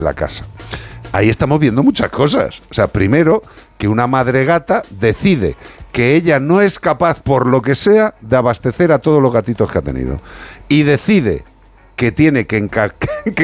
la casa. Ahí estamos viendo muchas cosas. O sea, primero, que una madre gata decide que ella no es capaz, por lo que sea, de abastecer a todos los gatitos que ha tenido. Y decide que tiene que